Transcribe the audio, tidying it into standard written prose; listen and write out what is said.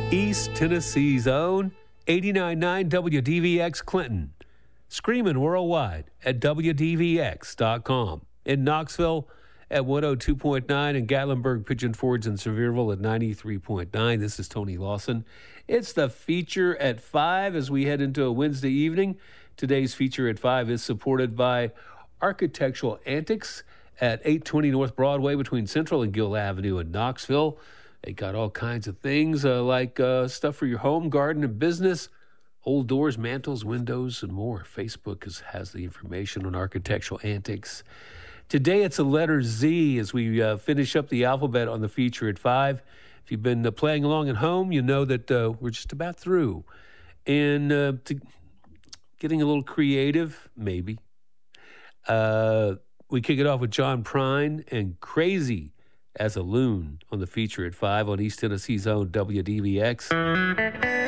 East Tennessee's own 89.9 WDVX Clinton. Screaming worldwide at WDVX.com. In Knoxville at 102.9 and Gatlinburg, Pigeon Forge, and Sevierville at 93.9. This is Tony Lawson. It's the feature at 5 as we head into a Wednesday evening. Today's feature at 5 is supported by Architectural Antics at 820 North Broadway between Central and Gill Avenue in Knoxville. They got all kinds of things like stuff for your home, garden, and business. Old doors, mantles, windows, and more. Facebook has the information on Architectural Antics. Today it's a letter Z as we finish up the alphabet on the feature at 5. If you've been playing along at home, you know that we're just about through. And getting a little creative, maybe. We kick it off with John Prine and Crazy as a Loon on the feature at 5 on East Tennessee's own WDVX.